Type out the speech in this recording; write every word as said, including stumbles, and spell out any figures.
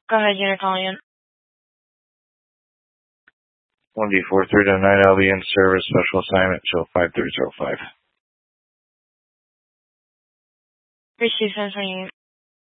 Go ahead, unit calling in. one D four three nine, I'll be in service, special assignment till five thirty oh five. Received ten twenty-eight.